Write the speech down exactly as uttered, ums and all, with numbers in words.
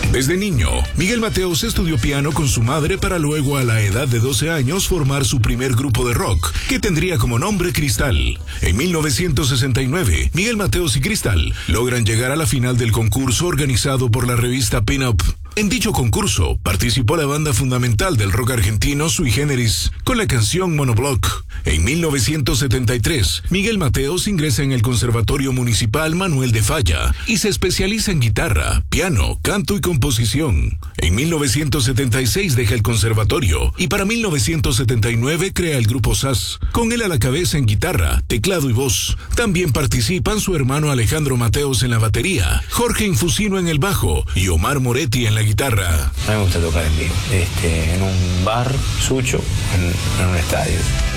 Desde niño, Miguel Mateos estudió piano con su madre para luego a la edad de doce años formar su primer grupo de rock, que tendría como nombre Cristal. En mil novecientos sesenta y nueve, Miguel Mateos y Cristal logran llegar a la final del concurso organizado por la revista Pin Up. En dicho concurso, participó la banda fundamental del rock argentino Sui Generis, con la canción Monoblock. En mil novecientos setenta y tres, Miguel Mateos ingresa en el Conservatorio Municipal Manuel de Falla y se especializa en guitarra, piano, canto y composición. En mil novecientos setenta y seis deja el conservatorio y para mil novecientos setenta y nueve crea el grupo S A S, con él a la cabeza en guitarra, teclado y voz. También participan su hermano Alejandro Mateos en la batería, Jorge Infusino en el bajo y Omar Moretti en la guitarra. A mí me gusta tocar en vivo, este, en un bar, sucho, en, en un estadio.